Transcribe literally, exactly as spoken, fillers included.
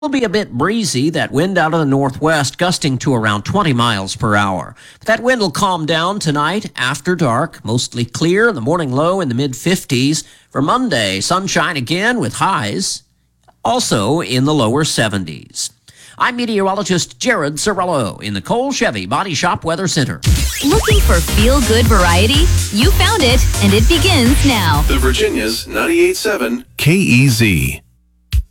Will be a bit breezy, that wind out of the northwest gusting to around twenty miles per hour. That wind will calm down tonight after dark, mostly clear, the morning low in the mid fifties. For Monday, sunshine again with highs also in the lower seventies. I'm meteorologist Jared Cirillo in the Cole Chevy Body Shop Weather Center. Looking for feel-good variety? You found it, and it begins now. The Virginia's ninety-eight point seven K E Z.